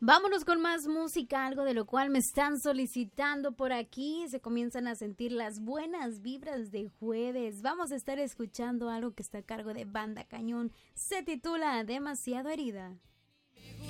Vámonos con más música, algo de lo cual me están solicitando por aquí. Se comienzan a sentir las buenas vibras de jueves. Vamos a estar escuchando algo que está a cargo de Banda Cañón. Se titula Demasiado Herida.